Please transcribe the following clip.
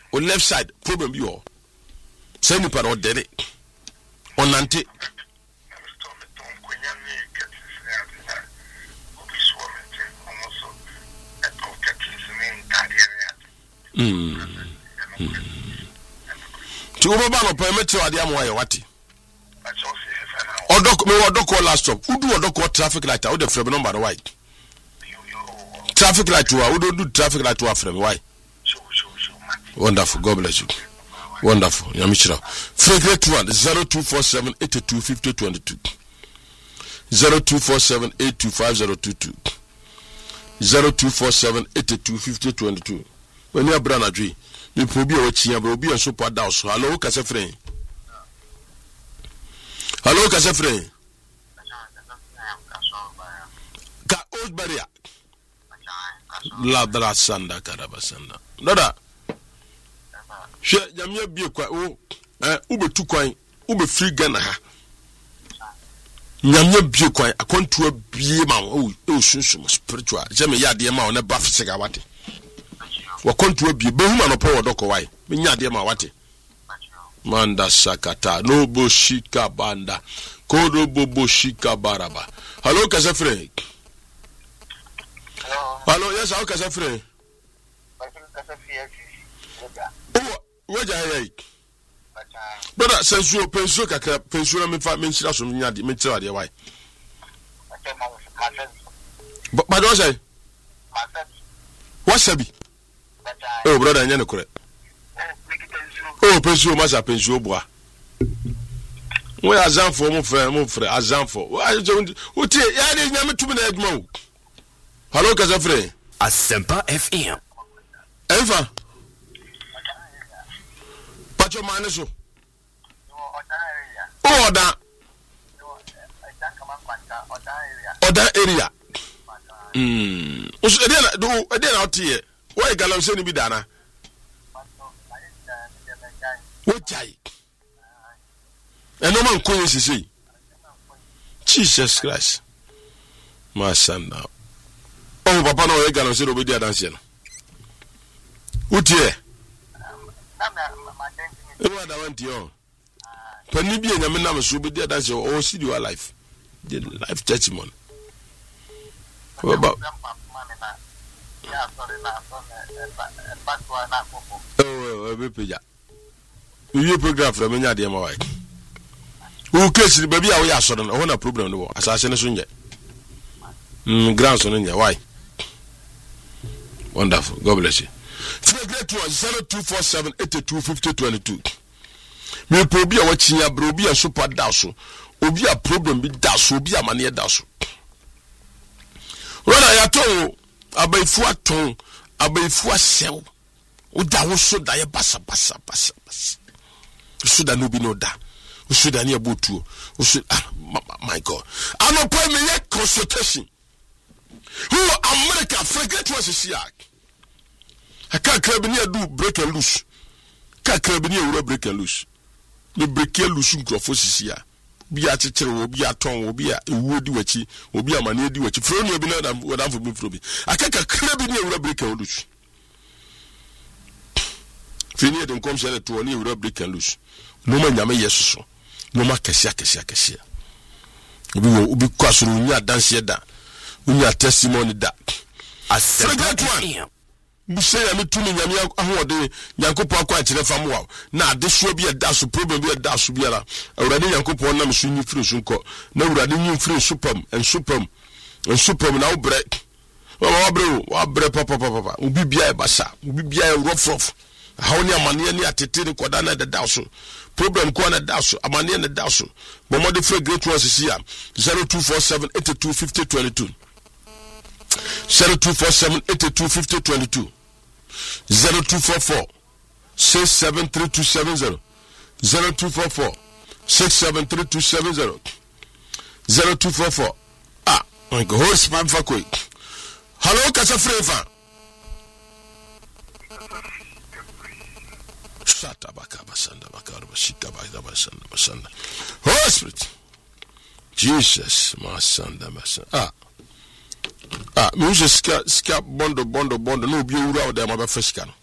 on left side problem bi o say nipa no dere on nante ti wo ba no permit ade amwa ye wati odoko last stop udu odoko traffic light out the frame number why traffic light wo do traffic light wo frame why wonderful, God bless you. Wonderful. Yamichira. Frequent one 0247 825022 0247 825022 0247 825022. When you are brana dri, you probi o chia bro bi so pa da so. Hello kase friend. Hello kase friend. Ka old barrier. La dra sanda karabasanda. Doda. She nyamia bie kwa o ubetu kwan ube free Ghana ha nyamia bie kwan akonto bie ma o sunsun spiritual je me yade ma o ne ba fisika wate wakonto bie behuma no po wodoko wai me nyade ma wate manda sakata no boshika banda kodo boboshika baraba. Hello kasafre. Hello yes how kasafre. What I brother says you pension kakra pension me fa me nchira so nyade me tira de why but don't say what sabi oh brother nya ne kore oh pension masa pension boa we azan for mo frɛ azan for o tie ya de nya me tumi na adwuma o. Hello kasafre Asempa FM Eva Pacho maneso Oda area usu edena otie why galam se ni bi dana wojai eno man koyin sisi Jesus Christ my son now oh papa no we galam se do be dia dance no utie ewa da want you pani bi enyame nam so be dia dance o see your life the life testimony baba oh be peja you program from nya de ma wai o case ba bia wo ya so no na problem no asase ne so nye grand so no nye why wonderful, God bless you. Great one 0247 825022 me probi a wachinya bro bi a super daso obi a problem bi daso obi a mane daso rona ya to abaifu aton abaifu asew o da wo so da ye basa so da no bi no da o so da ne abotuo o so my God I'm a me ye consultation who America forget what she yak aka krabini adu break and loose ka krabini ewura break and loose le break and loose nkrofo sisi a bi a chekere wo bi aton wo bi a ewu di wachi wo bi amane di wachi fro no bi na dam wadam bi fro bi aka ka krabini ewura break and loose fini de nkom se le to ni ewura break and loose no ma nyame yesuso no ma kesia obi kwasoro nya dance da nya testimony da Say I'm too many ahode Yankopon kwa chire famwa na ade so bi eda so problem bi eda so biara awurade Yankopon na so nyi firi so nko na awurade nyi firi supam na obre wa bre papa obi bia e basa obi bia e rough how ni amane ni atete ni koda na da so problem ko na da so amane na da so bo mo de free great ones here 0247 825022 0247 825022 0244 673270 0244 673270 0244 my God horse man for quick. Hello kasa freva shata baka basanda bakar bashika basanda Holy Spirit Jesus masanda me use ska bondo no bi owura o da ma be fishka no